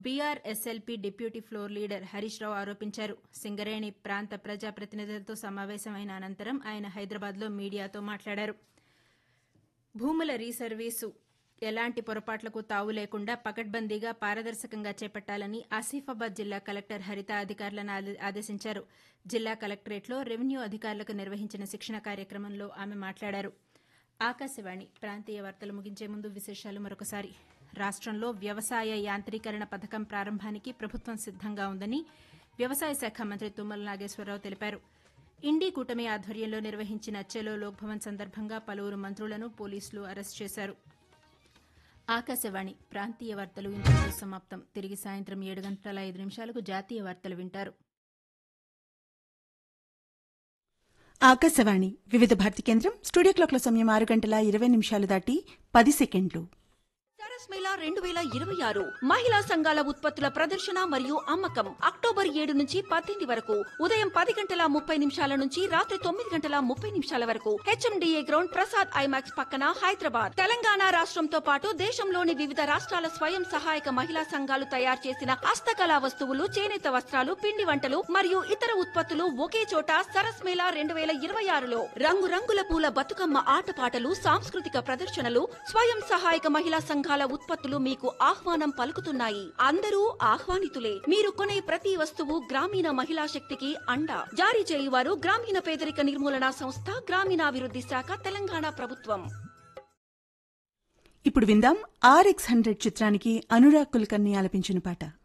BRSLP deputy floor leader Harish Rao ఆరోపించారు. సింగరేణి ప్రాంత ప్రజాప్రతినిధులతో సమావేశమైన అనంతరం ఆయన హైదరాబాద్లో మీడియాతో మాట్లాడారు. భూముల రీసర్వీసు ఎలాంటి పొరపాట్లకు తావు లేకుండా పకడ్బందీగా పారదర్శకంగా చేపట్టాలని ఆసిఫాబాద్ జిల్లా కలెక్టర్ హరిత అధికారులను ఆదేశించారు. జిల్లా కలెక్టరేట్లో రెవెన్యూ అధికారులకు నిర్వహించిన శిక్షణ కార్యక్రమంలో ఆమె మాట్లాడారు. ఆకాశవాణి ప్రాంతీయ వార్తలు ముగించే ముందు విశేషాలు మరొకసారి. రాష్టంలో వ్యవసాయ యాంత్రీకరణ పథకం ప్రారంభానికి ప్రభుత్వం సిద్దంగా ఉందని వ్యవసాయ శాఖ మంత్రి తుమ్మల నాగేశ్వరరావు తెలిపారు. ఇండీ కూటమి ఆధ్వర్యంలో నిర్వహించిన చలో లోక్భవన్ సందర్భంగా పలువురు మంత్రులను పోలీసులు అరెస్టు చేశారు. ఆకాశవాణి ప్రాంతీయ వార్తలు ఇంతటితో సమాప్తం. తిరిగి సాయంత్రం 7:05 జాతీయ వార్తలు వింటారు. ఆకాశవాణి వివిధ భారతి కేంద్రం స్టూడియో క్లాక్ల సమయం 6:20 దాటి 10 సెకండ్లు. సరస్ మేళా 2026 మహిళా సంఘాల ఉత్పత్తుల ప్రదర్శన మరియు అమ్మకం అక్టోబర్ 7 నుంచి 18 వరకు ఉదయం 10:30 నుంచి రాత్రి 9:30 వరకు హెచ్ఎండిఏ గ్రౌండ్ ప్రసాద్ ఐమాక్స్ పక్కన హైదరాబాద్. తెలంగాణ రాష్ట్రంతో పాటు దేశంలోని వివిధ రాష్ట్రాల స్వయం సహాయక మహిళా సంఘాలు తయారు చేసిన హస్తకళా వస్తువులు, చేనేత వస్త్రాలు, పిండి వంటలు మరియు ఇతర ఉత్పత్తులు ఒకే చోట సరస్ మేళా 2026లో రంగురంగుల పూల బతుకమ్మ ఆటపాటలు, సాంస్కృతిక ప్రదర్శనలు, స్వయం సహాయక మహిళా సంఘాల ఉత్పత్తులు మీకు ఆహ్వానం పలుకుతున్నాయి. అందరూ ఆహ్వానితులే. మీరు కొనే ప్రతి వస్తువు గ్రామీణ మహిళా శక్తికి అండ. జారీ చేయువారు గ్రామీణ పేదరిక నిర్మూలన సంస్థ, గ్రామీణాభివృద్ధి శాఖ, తెలంగాణ ప్రభుత్వం. ఇప్పుడు విందాం RX 100 చిత్రానికి అనురాగ్ కుల్కర్ని ఆలపించిన పాట.